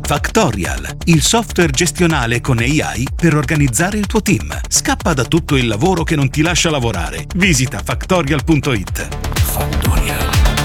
Factorial, il software gestionale con AI per organizzare il tuo team. Scappa da tutto il lavoro che non ti lascia lavorare. Visita factorial.it. Factorial.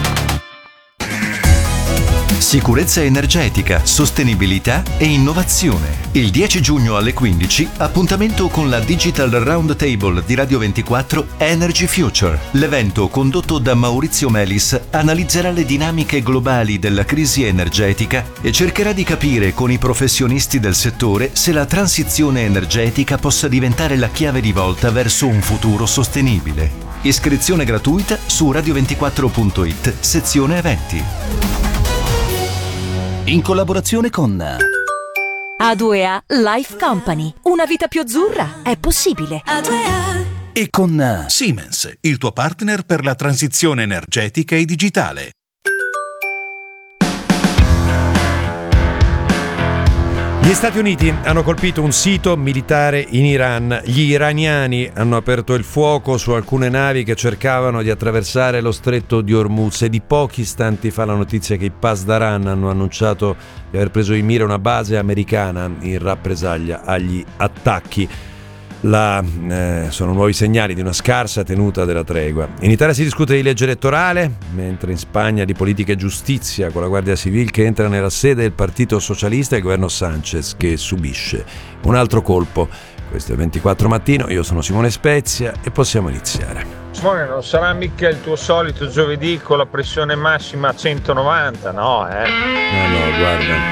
Sicurezza energetica, sostenibilità e innovazione. Il 10 giugno alle 15, appuntamento con la Digital Roundtable di Radio 24 Energy Future. L'evento, condotto da Maurizio Melis, analizzerà le dinamiche globali della crisi energetica e cercherà di capire con i professionisti del settore se la transizione energetica possa diventare la chiave di volta verso un futuro sostenibile. Iscrizione gratuita su radio24.it, sezione eventi. In collaborazione con A2A Life Company. Una vita più azzurra è possibile. A2A. E con Siemens, il tuo partner per la transizione energetica e digitale. Gli Stati Uniti hanno colpito un sito militare in Iran. Gli iraniani hanno aperto il fuoco su alcune navi che cercavano di attraversare lo stretto di Hormuz e di pochi istanti fa la notizia che i Pasdaran hanno annunciato di aver preso in mira una base americana in rappresaglia agli attacchi. Sono nuovi segnali di una scarsa tenuta della tregua. In Italia si discute di legge elettorale, mentre in Spagna di politica e giustizia, con la Guardia Civile che entra nella sede del Partito Socialista e il governo Sanchez che subisce un altro colpo. Questo è 24 mattino, io sono Simone Spezia e possiamo iniziare. Simone, non sarà mica il tuo solito giovedì con la pressione massima a 190, no? No, guarda,